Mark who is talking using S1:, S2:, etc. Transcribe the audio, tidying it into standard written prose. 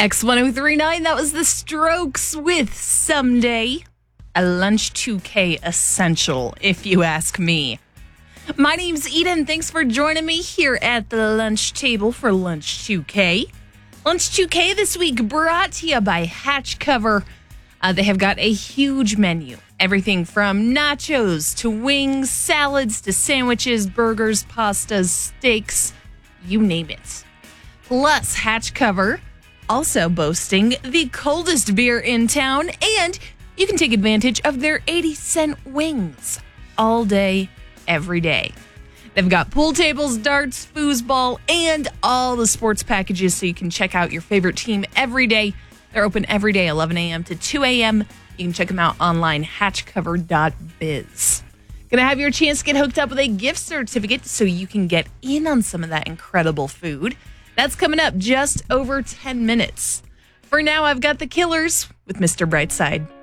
S1: X1039, that was The Strokes with Someday. A Lunch 2K essential, if you ask me. My name's Eden. Thanks for joining me here at the lunch table for Lunch 2K. Lunch 2K this week brought to you by Hatch Cover. They have got a huge menu. Everything from nachos to wings, salads to sandwiches, burgers, pastas, steaks, you name it. Plus, Hatch Cover also boasting the coldest beer in town, and you can take advantage of their 80-cent wings all day, every day. They've got pool tables, darts, foosball, and all the sports packages so you can check out your favorite team every day. They're open every day, 11 a.m. to 2 a.m. You can check them out online, hatchcover.biz. Gonna have your chance to get hooked up with a gift certificate so you can get in on some of that incredible food. That's coming up just over 10 minutes. For now, I've got the Killers with Mr. Brightside.